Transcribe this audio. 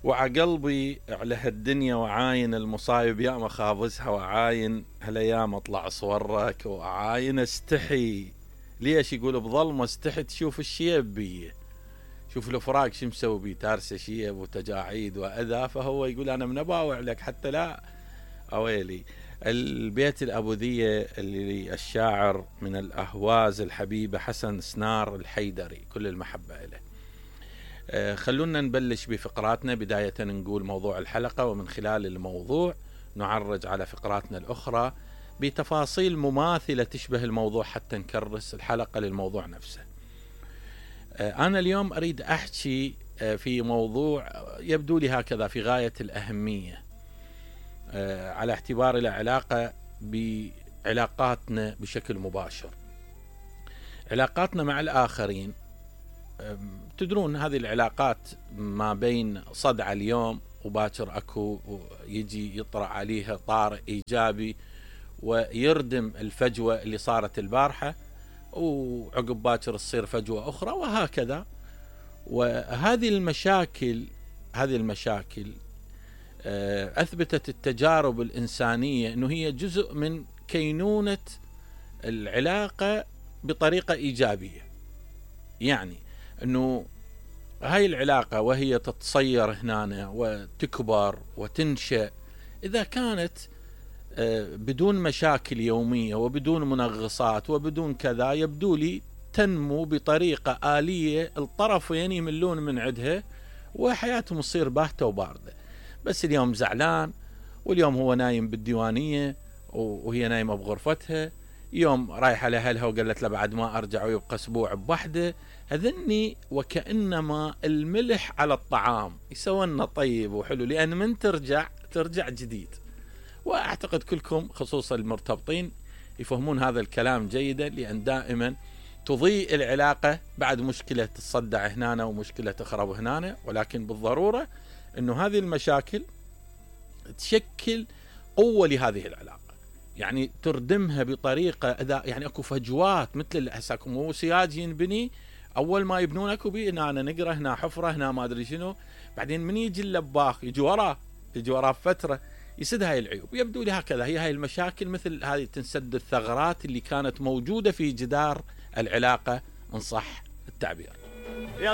وعقلبي على هالدنيا وعاين المصايب يا ما خابزها وعاين هالايام اطلع صورك وعاين استحي. ليش؟ يقول بظلمه استحي تشوف الشيب بيه، شوف الافراق شو مسوي بيه، تارسه شيب وتجاعيد واذى، فهو يقول انا من اباوع لك حتى لا اويلي. البيت الابوذيه اللي الشاعر من الاهواز الحبيبه حسن سنار الحيدري كل المحبه له. خلونا نبلش بفقراتنا. بداية نقول موضوع الحلقة، ومن خلال الموضوع نعرج على فقراتنا الأخرى بتفاصيل مماثلة تشبه الموضوع حتى نكرس الحلقة للموضوع نفسه. أنا اليوم أريد أحكي في موضوع يبدو لي هكذا في غاية الأهمية، على اعتبار له علاقة بعلاقاتنا بشكل مباشر، علاقاتنا مع الآخرين. تدرون هذه العلاقات ما بين صدع اليوم وباكر اكو يجي يطرأ عليها طارئ ايجابي ويردم الفجوة اللي صارت البارحة، وعقب باكر تصير فجوة اخرى وهكذا. وهذه المشاكل اثبتت التجارب الانسانية انه هي جزء من كينونة العلاقة بطريقة ايجابية. يعني انه هاي العلاقة وهي تتصير هنا وتكبر وتنشأ، اذا كانت بدون مشاكل يومية وبدون منغصات وبدون كذا، يبدو لي تنمو بطريقة آلية، الطرفين يملون من عندها وحياتهم تصير باهتة وباردة. بس اليوم زعلان، واليوم هو نايم بالديوانية وهي نايمة بغرفتها، يوم رايحة لأهلها وقالت له بعد ما أرجع ويبقى أسبوع بوحدة. هذني وكأنما الملح على الطعام يسونا طيب وحلو، لأن من ترجع جديد. وأعتقد كلكم خصوصا المرتبطين يفهمون هذا الكلام جيدا، لأن دائما تضيء العلاقة بعد مشكلة تصدع هنا ومشكلة تخرب هنا، ولكن بالضرورة أنه هذه المشاكل تشكل قوة لهذه العلاقة، يعني تردمها بطريقة إذا يعني أكو فجوات مثل هسه مو سياج ينبني، أول ما يبنون أكو بي هنا نقرة، هنا حفرة، هنا ما أدري شنو، بعدين من يجي اللباخ يجي وراه فترة يسد هاي العيوب. يبدو لي هكذا هي هاي المشاكل، مثل هذه تنسد الثغرات اللي كانت موجودة في جدار العلاقة إن صح التعبير.